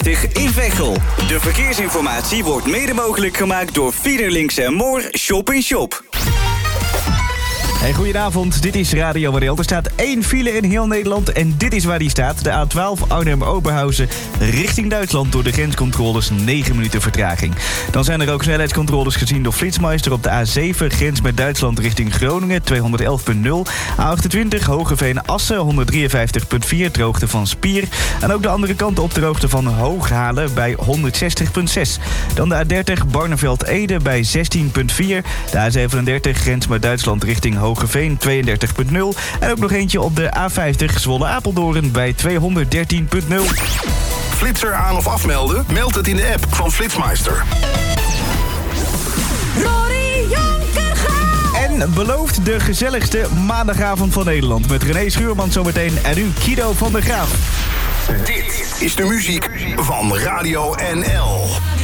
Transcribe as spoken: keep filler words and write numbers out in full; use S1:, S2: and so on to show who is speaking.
S1: in Veghel. De verkeersinformatie wordt mede mogelijk gemaakt door Fiederlinks en Moor Shop in Shop.
S2: Hey, goedenavond, dit is Radio Waddeel. Er staat één file in heel Nederland en dit is waar die staat. De A twaalf Arnhem-Oberhausen richting Duitsland door de grenscontroles, negen minuten vertraging. Dan zijn er ook snelheidscontroles gezien door Flitsmeister op de A zeven, grens met Duitsland richting Groningen, tweehonderdelf komma nul. A achtentwintig, Hogeveen-Assen, honderddrieënvijftig komma vier, ter hoogte van Spier. En ook de andere kant op ter hoogte van Hooghalen bij honderdzestig komma zes. Dan de A dertig, Barneveld-Ede bij zestien komma vier. De A zevenendertig, grens met Duitsland richting Hogeveen, tweeëndertig komma nul. En ook nog eentje op de A vijftig, Zwolle-Apeldoorn bij tweehonderddertien komma nul.
S3: Flitser aan of afmelden? Meld het in de app van Flitsmeister.
S4: Rory Jonker gaat!
S2: En belooft de gezelligste maandagavond van Nederland. Met René Schuurman zometeen en nu Guido van der Graaf.
S3: Dit is de muziek van Radio N L.